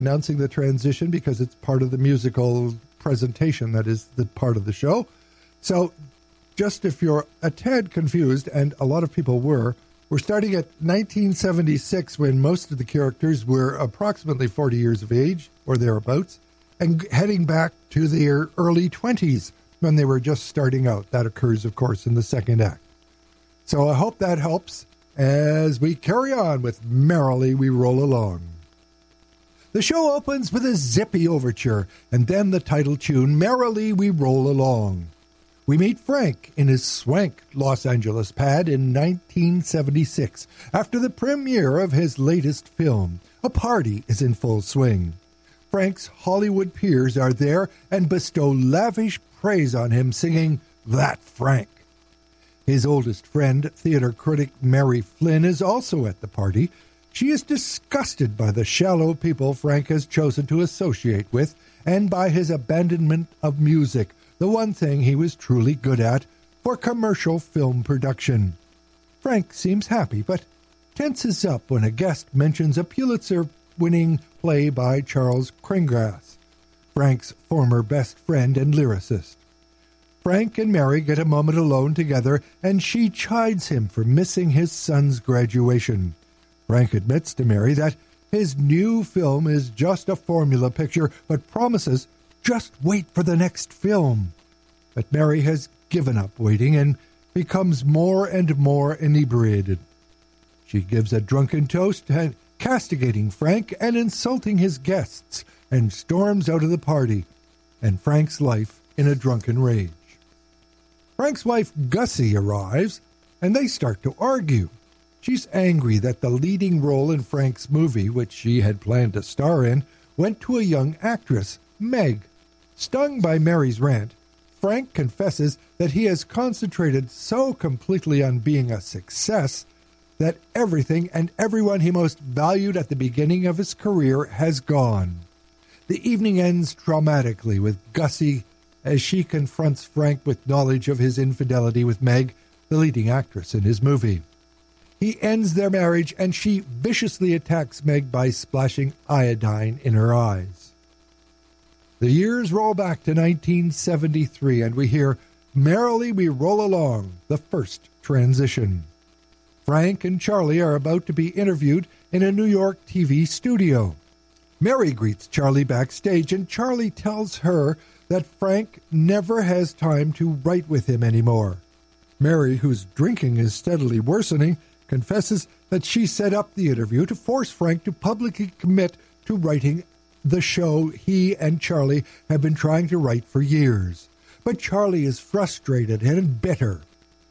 announcing the transition because it's part of the musical presentation that is the part of the show. So just if you're a tad confused, and a lot of people were, we're starting at 1976 when most of the characters were approximately 40 years of age or thereabouts, and heading back to their early 20s when they were just starting out. That occurs, of course, in the second act. So I hope that helps as we carry on with Merrily We Roll Along. The show opens with a zippy overture and then the title tune, Merrily We Roll Along. We meet Frank in his swank Los Angeles pad in 1976 after the premiere of his latest film. A party is in full swing. Frank's Hollywood peers are there and bestow lavish praise on him, singing, "That Frank." His oldest friend, theater critic Mary Flynn, is also at the party. She is disgusted by the shallow people Frank has chosen to associate with and by his abandonment of music, the one thing he was truly good at, for commercial film production. Frank seems happy, but tenses up when a guest mentions a Pulitzer-winning play by Charles Kringras, Frank's former best friend and lyricist. Frank and Mary get a moment alone together, and she chides him for missing his son's graduation. Frank admits to Mary that his new film is just a formula picture, but promises, just wait for the next film. But Mary has given up waiting and becomes more and more inebriated. She gives a drunken toast, castigating Frank and insulting his guests, and storms out of the party, and Frank's life in a drunken rage. Frank's wife Gussie arrives, and they start to argue. She's angry that the leading role in Frank's movie, which she had planned to star in, went to a young actress, Meg. Stung by Mary's rant, Frank confesses that he has concentrated so completely on being a success that everything and everyone he most valued at the beginning of his career has gone. The evening ends dramatically with Gussie as she confronts Frank with knowledge of his infidelity with Meg, the leading actress in his movie. He ends their marriage, and she viciously attacks Meg by splashing iodine in her eyes. The years roll back to 1973, and we hear Merrily We Roll Along, the first transition. Frank and Charlie are about to be interviewed in a New York TV studio. Mary greets Charlie backstage, and Charlie tells her that Frank never has time to write with him anymore. Mary, whose drinking is steadily worsening, confesses that she set up the interview to force Frank to publicly commit to writing the show he and Charlie have been trying to write for years. But Charlie is frustrated and bitter.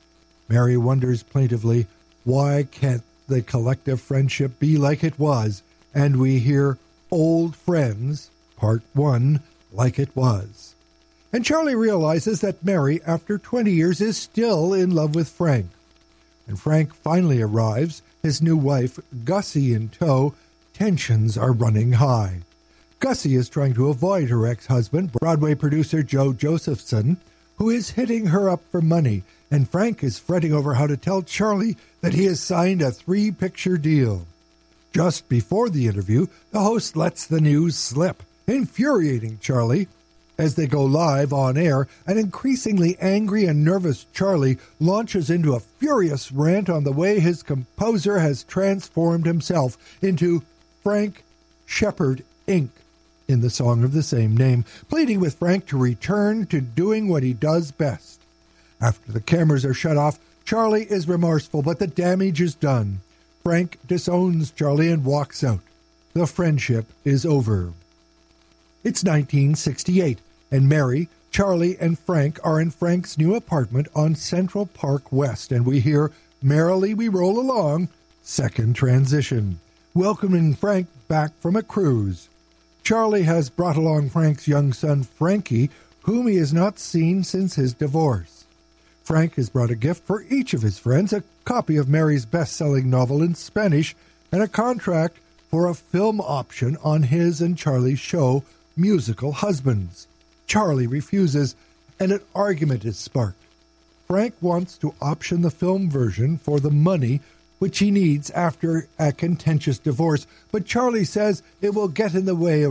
Mary wonders plaintively, why can't the collective friendship be like it was? And we hear Old Friends, Part 1, like it was. And Charlie realizes that Mary, after 20 years, is still in love with Frank. When Frank finally arrives, his new wife, Gussie, in tow, tensions are running high. Gussie is trying to avoid her ex-husband, Broadway producer Joe Josephson, who is hitting her up for money, and Frank is fretting over how to tell Charlie that he has signed a 3-picture deal. Just before the interview, the host lets the news slip, infuriating Charlie. As they go live on air, an increasingly angry and nervous Charlie launches into a furious rant on the way his composer has transformed himself into Frank Shepherd, Inc. in the song of the same name, pleading with Frank to return to doing what he does best. After the cameras are shut off, Charlie is remorseful, but the damage is done. Frank disowns Charlie and walks out. The friendship is over. It's 1968. And Mary, Charlie, and Frank are in Frank's new apartment on Central Park West, and we hear Merrily We Roll Along, second transition, welcoming Frank back from a cruise. Charlie has brought along Frank's young son, Frankie, whom he has not seen since his divorce. Frank has brought a gift for each of his friends, a copy of Mary's best-selling novel in Spanish, and a contract for a film option on his and Charlie's show, Musical Husbands. Charlie refuses, and an argument is sparked. Frank wants to option the film version for the money which he needs after a contentious divorce. But Charlie says it will get in the way of